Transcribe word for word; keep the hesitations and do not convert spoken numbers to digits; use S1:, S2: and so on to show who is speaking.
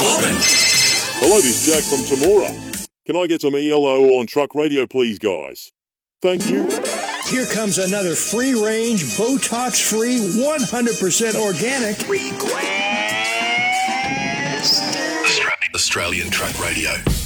S1: Auburn.
S2: Hello, this is Jack from Temora. Can I get some E L O on truck radio, please, guys? Thank you.
S3: Here comes another free-range, Botox-free, one hundred percent organic.
S1: Request. Australian Truck Radio.